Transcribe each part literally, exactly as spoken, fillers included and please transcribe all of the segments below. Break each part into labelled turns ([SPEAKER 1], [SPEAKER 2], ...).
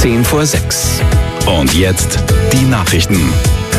[SPEAKER 1] zehn vor sechs. Und jetzt die Nachrichten.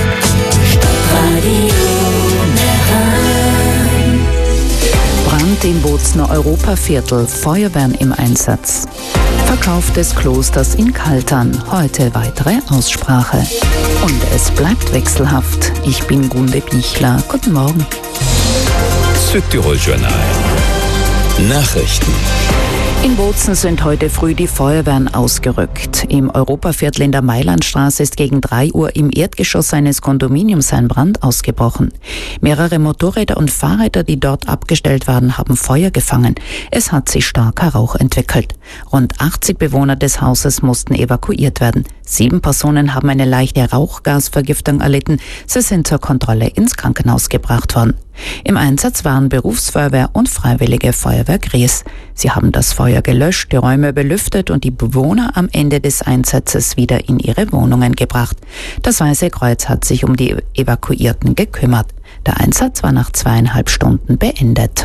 [SPEAKER 2] Brand im Bozner Europaviertel, Feuerwehren im Einsatz. Verkauf des Klosters in Kaltern, heute weitere Aussprache. Und es bleibt wechselhaft. Ich bin Gunde Bichler. Guten Morgen.
[SPEAKER 1] Südtirol Journal. Nachrichten.
[SPEAKER 2] In Bozen sind heute früh die Feuerwehren ausgerückt. Im Europaviertel in der Mailandstraße ist gegen drei Uhr im Erdgeschoss eines Kondominiums ein Brand ausgebrochen. Mehrere Motorräder und Fahrräder, die dort abgestellt waren, haben Feuer gefangen. Es hat sich starker Rauch entwickelt. Rund achtzig Bewohner des Hauses mussten evakuiert werden. Sieben Personen haben eine leichte Rauchgasvergiftung erlitten. Sie sind zur Kontrolle ins Krankenhaus gebracht worden. Im Einsatz waren Berufsfeuerwehr und Freiwillige Feuerwehr Gries. Sie haben das Feuer gelöscht, die Räume belüftet und die Bewohner am Ende des Einsatzes wieder in ihre Wohnungen gebracht. Das Weiße Kreuz hat sich um die Evakuierten gekümmert. Der Einsatz war nach zweieinhalb Stunden beendet.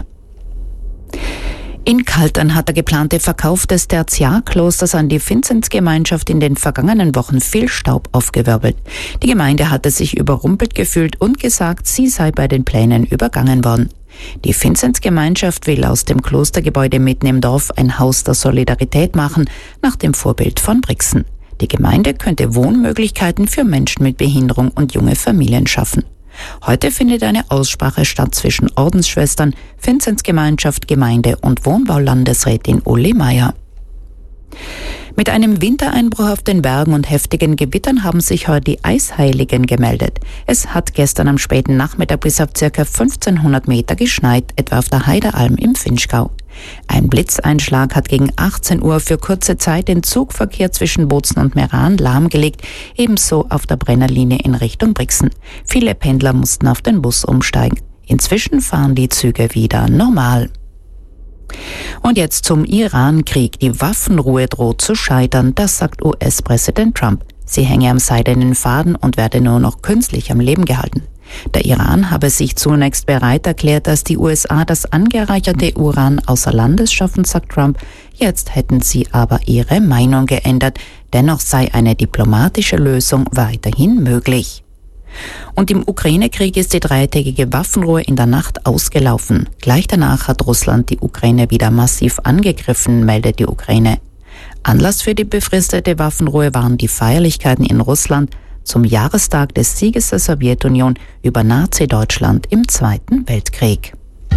[SPEAKER 2] In Kaltern hat der geplante Verkauf des Tertiarklosters an die Vinzenzgemeinschaft in den vergangenen Wochen viel Staub aufgewirbelt. Die Gemeinde hatte sich überrumpelt gefühlt und gesagt, sie sei bei den Plänen übergangen worden. Die Vinzenzgemeinschaft will aus dem Klostergebäude mitten im Dorf ein Haus der Solidarität machen, nach dem Vorbild von Brixen. Die Gemeinde könnte Wohnmöglichkeiten für Menschen mit Behinderung und junge Familien schaffen. Heute findet eine Aussprache statt zwischen Ordensschwestern, Vinzenzgemeinschaft, Gemeinde und Wohnbaulandesrätin Uli Meier. Mit einem Wintereinbruch auf den Bergen und heftigen Gewittern haben sich heute die Eisheiligen gemeldet. Es hat gestern am späten Nachmittag bis auf ca. fünfzehnhundert Meter geschneit, etwa auf der Heidealm im Vinschgau. Ein Blitzeinschlag hat gegen achtzehn Uhr für kurze Zeit den Zugverkehr zwischen Bozen und Meran lahmgelegt, ebenso auf der Brennerlinie in Richtung Brixen. Viele Pendler mussten auf den Bus umsteigen. Inzwischen fahren die Züge wieder normal. Und jetzt zum Iran-Krieg. Die Waffenruhe droht zu scheitern, das sagt U S-Präsident Trump. Sie hänge am seidenen Faden und werde nur noch künstlich am Leben gehalten. Der Iran habe sich zunächst bereit erklärt, dass die U S A das angereicherte Uran außer Landes schaffen, sagt Trump. Jetzt hätten sie aber ihre Meinung geändert. Dennoch sei eine diplomatische Lösung weiterhin möglich. Und im Ukraine-Krieg ist die dreitägige Waffenruhe in der Nacht ausgelaufen. Gleich danach hat Russland die Ukraine wieder massiv angegriffen, meldet die Ukraine. Anlass für die befristete Waffenruhe waren die Feierlichkeiten in Russland zum Jahrestag des Sieges der Sowjetunion über Nazi-Deutschland im Zweiten Weltkrieg.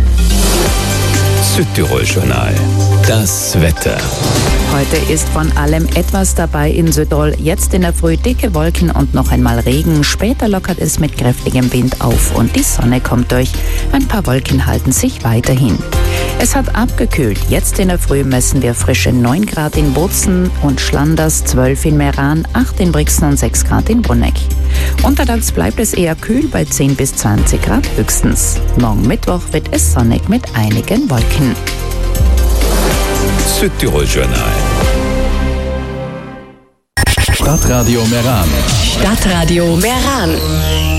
[SPEAKER 1] Südtirol Journal. Das Wetter.
[SPEAKER 2] Heute ist von allem etwas dabei in Südtirol. Jetzt in der Früh dicke Wolken und noch einmal Regen. Später lockert es mit kräftigem Wind auf und die Sonne kommt durch. Ein paar Wolken halten sich weiterhin. Es hat abgekühlt. Jetzt in der Früh messen wir frische neun Grad in Bozen und Schlanders, zwölf in Meran, acht in Brixen und sechs Grad in Bruneck. Untertags bleibt es eher kühl bei zehn bis zwanzig Grad höchstens. Morgen Mittwoch wird es sonnig mit einigen Wolken.
[SPEAKER 1] Südtirol Journal. Stadtradio Meran.
[SPEAKER 3] Stadtradio Meran.